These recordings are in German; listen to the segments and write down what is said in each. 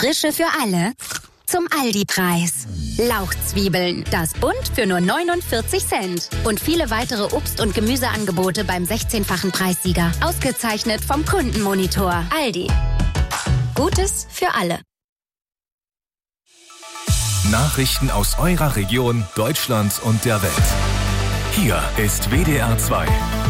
Frische für alle zum Aldi-Preis. Lauchzwiebeln, das Bund für nur 49 Cent. Und viele weitere Obst- und Gemüseangebote beim 16-fachen Preissieger. Ausgezeichnet vom Kundenmonitor. Aldi. Gutes für alle. Nachrichten aus eurer Region, Deutschland und der Welt. Hier ist WDR 2.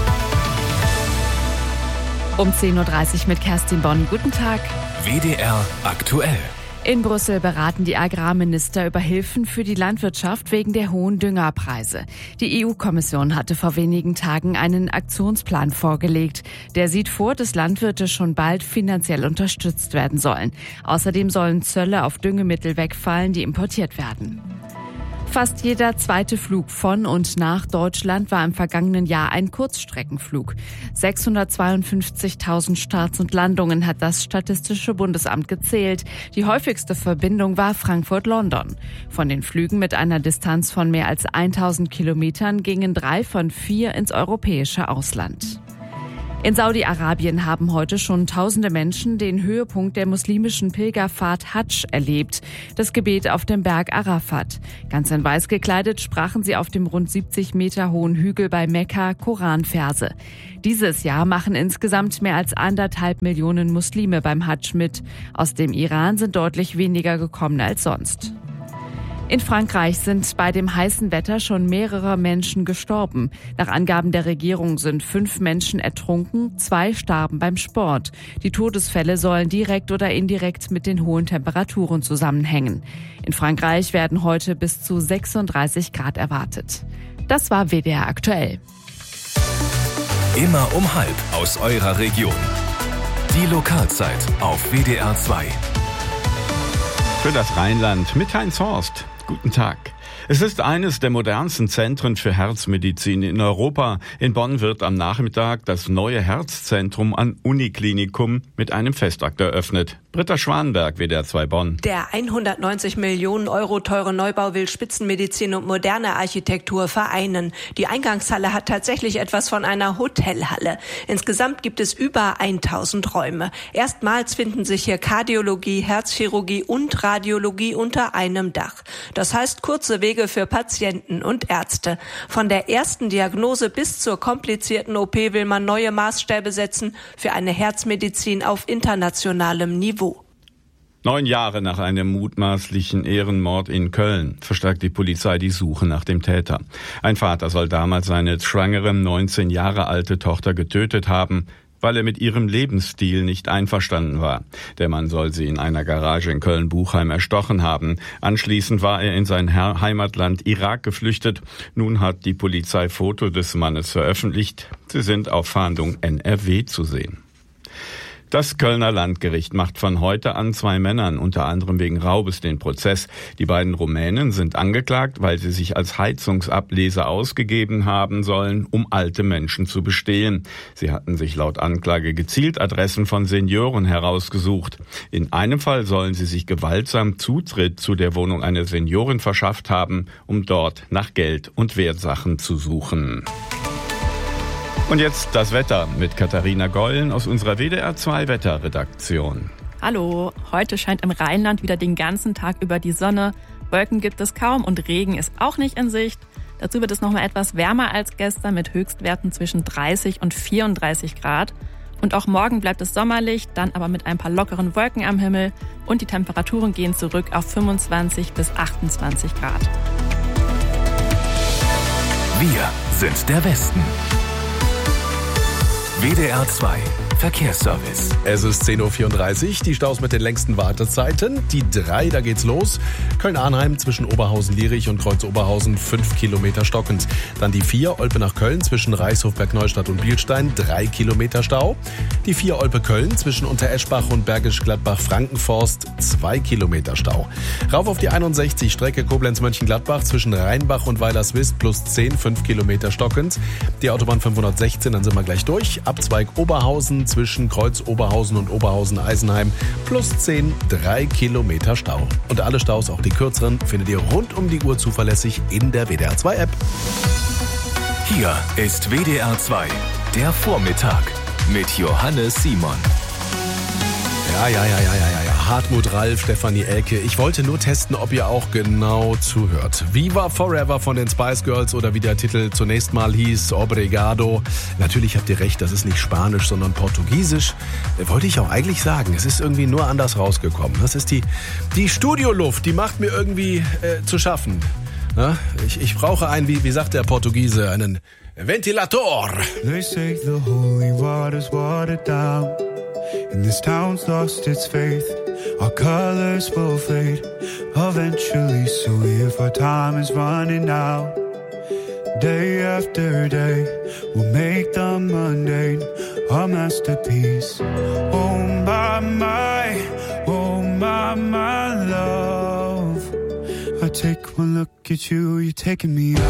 Um 10.30 Uhr mit Kerstin Bonn. Guten Tag. WDR aktuell. In Brüssel beraten die Agrarminister über Hilfen für die Landwirtschaft wegen der hohen Düngerpreise. Die EU-Kommission hatte vor wenigen Tagen einen Aktionsplan vorgelegt. Der sieht vor, dass Landwirte schon bald finanziell unterstützt werden sollen. Außerdem sollen Zölle auf Düngemittel wegfallen, die importiert werden. Fast jeder zweite Flug von und nach Deutschland war im vergangenen Jahr ein Kurzstreckenflug. 652.000 Starts und Landungen hat das Statistische Bundesamt gezählt. Die häufigste Verbindung war Frankfurt-London. Von den Flügen mit einer Distanz von mehr als 1000 Kilometern gingen 3 von 4 ins europäische Ausland. In Saudi-Arabien haben heute schon tausende Menschen den Höhepunkt der muslimischen Pilgerfahrt Hadsch erlebt, das Gebet auf dem Berg Arafat. Ganz in weiß gekleidet sprachen sie auf dem rund 70 Meter hohen Hügel bei Mekka Koranverse. Dieses Jahr machen insgesamt mehr als 1,5 Millionen Muslime beim Hadsch mit. Aus dem Iran sind deutlich weniger gekommen als sonst. In Frankreich sind bei dem heißen Wetter schon mehrere Menschen gestorben. Nach Angaben der Regierung sind 5 Menschen ertrunken, 2 starben beim Sport. Die Todesfälle sollen direkt oder indirekt mit den hohen Temperaturen zusammenhängen. In Frankreich werden heute bis zu 36 Grad erwartet. Das war WDR aktuell. Immer um 12 aus eurer Region. Die Lokalzeit auf WDR 2. Für das Rheinland mit Heinz Horst. Guten Tag. Es ist eines der modernsten Zentren für Herzmedizin in Europa. In Bonn wird am Nachmittag das neue Herzzentrum am Uniklinikum mit einem Festakt eröffnet. Britta Schwanenberg, WDR 2 Bonn. Der 190 Millionen Euro teure Neubau will Spitzenmedizin und moderne Architektur vereinen. Die Eingangshalle hat tatsächlich etwas von einer Hotelhalle. Insgesamt gibt es über 1000 Räume. Erstmals finden sich hier Kardiologie, Herzchirurgie und Radiologie unter einem Dach. Das heißt kurze Wege für Patienten und Ärzte. Von der ersten Diagnose bis zur komplizierten OP will man neue Maßstäbe setzen für eine Herzmedizin auf internationalem Niveau. 9 Jahre nach einem mutmaßlichen Ehrenmord in Köln verstärkt die Polizei die Suche nach dem Täter. Ein Vater soll damals seine schwangere, 19 Jahre alte Tochter getötet haben, weil er mit ihrem Lebensstil nicht einverstanden war. Der Mann soll sie in einer Garage in Köln-Buchheim erstochen haben. Anschließend war er in sein Heimatland Irak geflüchtet. Nun hat die Polizei Foto des Mannes veröffentlicht. Sie sind auf Fahndung NRW zu sehen. Das Kölner Landgericht macht von heute an 2 Männern, unter anderem wegen Raubes, den Prozess. Die beiden Rumänen sind angeklagt, weil sie sich als Heizungsableser ausgegeben haben sollen, um alte Menschen zu bestehlen. Sie hatten sich laut Anklage gezielt Adressen von Senioren herausgesucht. In einem Fall sollen sie sich gewaltsam Zutritt zu der Wohnung einer Seniorin verschafft haben, um dort nach Geld und Wertsachen zu suchen. Und jetzt das Wetter mit Katharina Gollen aus unserer WDR 2 Wetterredaktion. Hallo, heute scheint im Rheinland wieder den ganzen Tag über die Sonne. Wolken gibt es kaum und Regen ist auch nicht in Sicht. Dazu wird es noch mal etwas wärmer als gestern mit Höchstwerten zwischen 30 und 34 Grad. Und auch morgen bleibt es sommerlich, dann aber mit ein paar lockeren Wolken am Himmel. Und die Temperaturen gehen zurück auf 25 bis 28 Grad. Wir sind der Westen. WDR 2 Verkehrsservice. Es ist 10.34 Uhr, die Staus mit den längsten Wartezeiten. Die 3, da geht's los. Köln-Arnheim zwischen Oberhausen-Lierich und Kreuz-Oberhausen 5 Kilometer stockend. Dann die 4, Olpe nach Köln zwischen Reichshof, Bergneustadt und Bielstein 3 Kilometer Stau. Die 4, Olpe-Köln zwischen Untereschbach und Bergisch Gladbach-Frankenforst 2 Kilometer Stau. Rauf auf die 61, Strecke Koblenz-Mönchengladbach zwischen Rheinbach und Weilerswist plus 10, 5 Kilometer stockend. Die Autobahn 516, dann sind wir gleich durch. Abzweig Oberhausen zwischen Kreuz Oberhausen und Oberhausen-Eisenheim plus 10, 3 Kilometer Stau. Und alle Staus, auch die kürzeren, findet ihr rund um die Uhr zuverlässig in der WDR 2 App. Hier ist WDR 2, der Vormittag mit Johannes Simon. Ja. Hartmut, Ralf, Stefanie, Elke. Ich wollte nur testen, ob ihr auch genau zuhört. Viva Forever von den Spice Girls oder wie der Titel zunächst mal hieß, Obrigado. Natürlich habt ihr recht, das ist nicht Spanisch, sondern Portugiesisch. Wollte ich auch eigentlich sagen. Es ist irgendwie nur anders rausgekommen. Das ist die Studioluft, die macht mir irgendwie zu schaffen. Na, ich brauche einen, wie sagt der Portugiese, einen Ventilator. They say the holy water's watered down, and this town's lost its faith. Our colors will fade eventually, so if our time is running out, day after day, we'll make the mundane our masterpiece. Oh my love, I take one look at you, you're taking me out.